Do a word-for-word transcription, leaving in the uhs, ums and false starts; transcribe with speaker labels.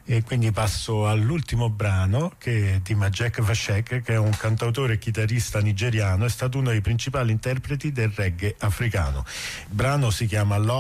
Speaker 1: e quindi passo all'ultimo brano, che è di Majek Vashek, che è un cantautore e chitarrista nigeriano, è stato uno dei principali interpreti del reggae africano. Il brano si chiama Love